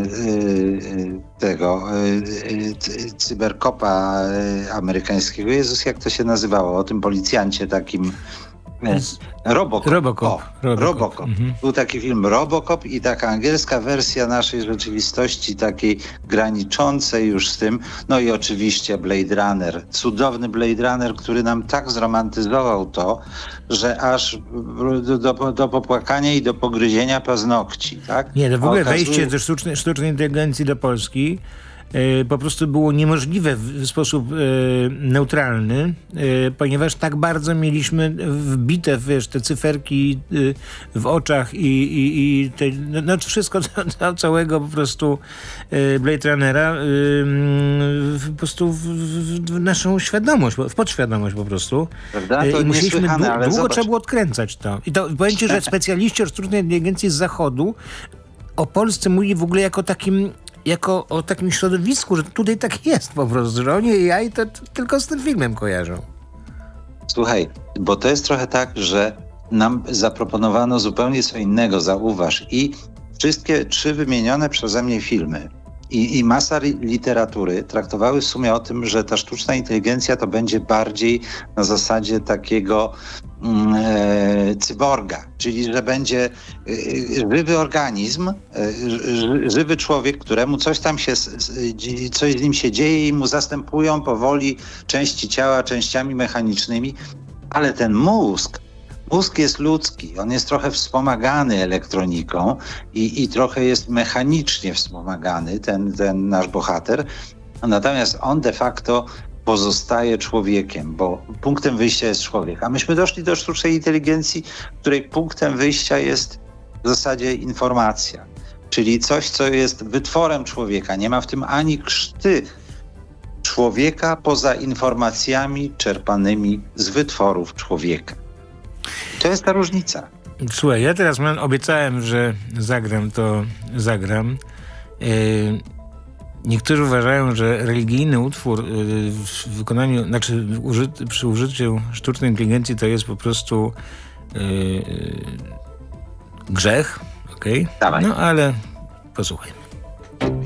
cyberkopa amerykańskiego. Jezus, jak to się nazywało? O tym policjancie takim... Robocop. Mhm. Był taki film Robocop i taka angielska wersja naszej rzeczywistości, takiej graniczącej już z tym. No i oczywiście Blade Runner. Cudowny Blade Runner, który nam tak zromantyzował to, że aż do popłakania i do pogryzienia paznokci. Tak? Nie, to w ogóle wejście ze sztucznej inteligencji do Polski po prostu było niemożliwe w sposób neutralny, ponieważ tak bardzo mieliśmy wbite, te cyferki w oczach i wszystko całego po prostu Blade Runnera po prostu w naszą świadomość, w podświadomość po prostu. Prawda? To I musieliśmy ale długo trzeba było odkręcać to. I to powiem ci, że specjaliści od sztucznej inteligencji z Zachodu o Polsce mówili w ogóle jako o takim środowisku, że tutaj tak jest po prostu, że oni AI to tylko z tym filmem kojarzą. Słuchaj, bo to jest trochę tak, że nam zaproponowano zupełnie co innego, zauważ. I wszystkie 3 wymienione przeze mnie filmy i masa literatury traktowały w sumie o tym, że ta sztuczna inteligencja to będzie bardziej na zasadzie takiego cyborga, czyli że będzie żywy organizm, żywy człowiek, któremu coś z nim się dzieje i mu zastępują powoli części ciała częściami mechanicznymi, ale ten mózg jest ludzki, on jest trochę wspomagany elektroniką i trochę jest mechanicznie wspomagany, ten nasz bohater, natomiast on de facto pozostaje człowiekiem, bo punktem wyjścia jest człowiek. A myśmy doszli do sztucznej inteligencji, której punktem wyjścia jest w zasadzie informacja, czyli coś, co jest wytworem człowieka. Nie ma w tym ani krzty człowieka poza informacjami czerpanymi z wytworów człowieka. To jest ta różnica. Słuchaj, ja teraz obiecałem, że zagram. Niektórzy uważają, że religijny utwór w wykonaniu, przy użyciu sztucznej inteligencji to jest po prostu grzech, okej? Dawaj. No ale posłuchaj.